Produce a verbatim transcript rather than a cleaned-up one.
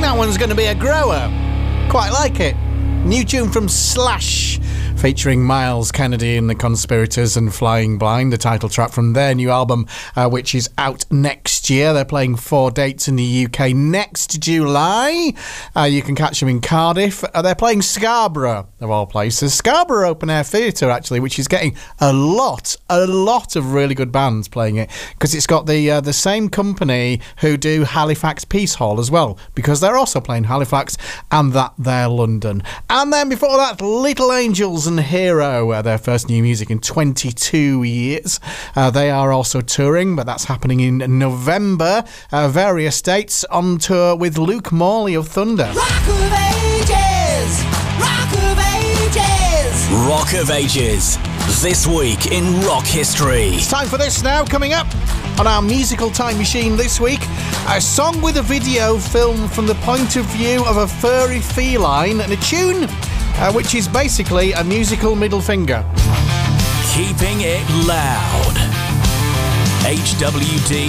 that one's going to be a grower. Quite like it. New tune from Slash, featuring Miles Kennedy and the Conspirators and Flying Blind, the title track from their new album, uh, which is out next year. They're playing four dates in the U K next July. Uh, you can catch them in Cardiff. Uh, they're playing Scarborough, of all places. Scarborough Open Air Theatre, actually, which is getting a lot, a lot of really good bands playing it, because it's got the uh, the same company who do Halifax Peace Hall as well, because they're also playing Halifax and that they're London. And then before that, Little Angels and Hero, uh, their first new music in twenty-two years. Uh, they are also touring, but that's happening in November. Uh, various dates on tour with Luke Morley of Thunder. Rock of Ages! Rock of Ages! Rock of Ages. This week in rock history. It's time for this now. Coming up on our musical time machine this week, a song with a video filmed from the point of view of a furry feline and a tune uh, which is basically a musical middle finger. Keeping it loud. H W D